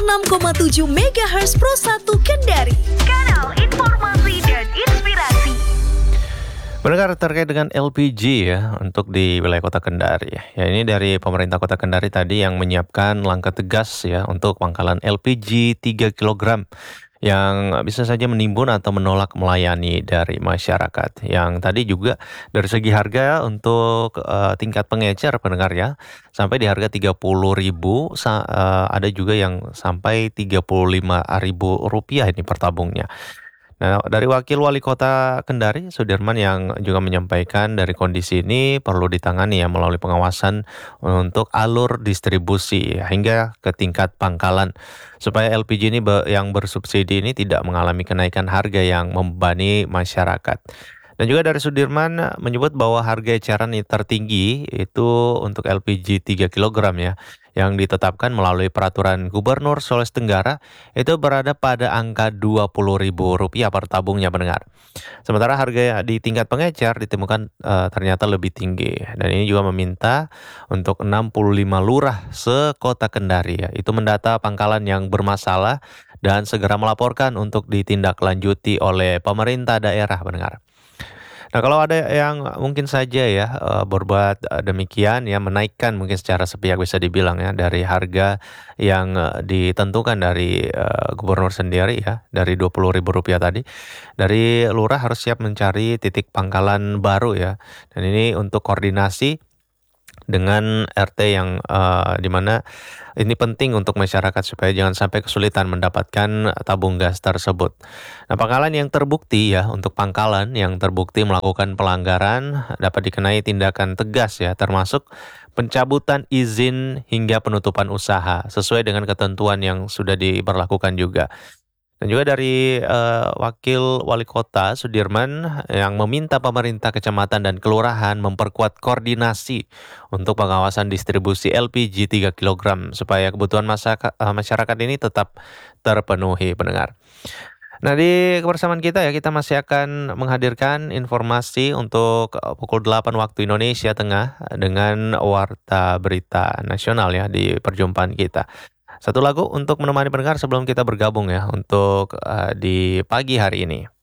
106,7 MHz Pro 1 Kendari. Kanal Informasi dan Inspirasi. Pendengar, terkait dengan LPG ya untuk di wilayah Kota Kendari. Ya, ini dari pemerintah Kota Kendari tadi yang menyiapkan langkah tegas ya untuk pangkalan LPG 3 kg yang bisa saja menimbun atau menolak melayani dari masyarakat. Yang tadi juga dari segi harga untuk tingkat pengecer, pendengar ya, sampai di harga 30.000, ada juga yang sampai 35.000 rupiah ini per tabungnya. Nah, dari Wakil Wali Kota Kendari, Sudirman, yang juga menyampaikan dari kondisi ini perlu ditangani ya melalui pengawasan untuk alur distribusi hingga ke tingkat pangkalan supaya LPG ini yang bersubsidi ini tidak mengalami kenaikan harga yang membebani masyarakat. Dan juga dari Sudirman menyebut bahwa harga eceran tertinggi itu untuk LPG 3 kg ya, yang ditetapkan melalui peraturan Gubernur Sulawesi Tenggara itu berada pada angka Rp20.000 per tabungnya, pendengar. Sementara harga di tingkat pengecer ditemukan ternyata lebih tinggi. Dan ini juga meminta untuk 65 lurah se-Kota Kendari ya, itu mendata pangkalan yang bermasalah dan segera melaporkan untuk ditindaklanjuti oleh pemerintah daerah, pendengar. Nah, kalau ada yang mungkin saja ya berbuat demikian ya, menaikkan mungkin secara sepihak bisa dibilang ya dari harga yang ditentukan dari gubernur sendiri ya, dari Rp20.000 tadi. Dari lurah harus siap mencari titik pangkalan baru ya. Dan ini untuk koordinasi dengan RT yang di mana ini penting untuk masyarakat supaya jangan sampai kesulitan mendapatkan tabung gas tersebut. Nah, pangkalan yang terbukti ya, untuk pangkalan yang terbukti melakukan pelanggaran dapat dikenai tindakan tegas ya, termasuk pencabutan izin hingga penutupan usaha sesuai dengan ketentuan yang sudah diberlakukan juga. Dan juga dari Wakil Wali Kota Sudirman yang meminta pemerintah kecamatan dan kelurahan memperkuat koordinasi untuk pengawasan distribusi LPG 3 kg supaya kebutuhan masyarakat ini tetap terpenuhi, pendengar. Nah, di kebersamaan kita ya, kita masih akan menghadirkan informasi untuk pukul 8 waktu Indonesia Tengah dengan Warta Berita Nasional ya di perjumpaan kita. Satu lagu untuk menemani pendengar sebelum kita bergabung ya untuk di pagi hari ini.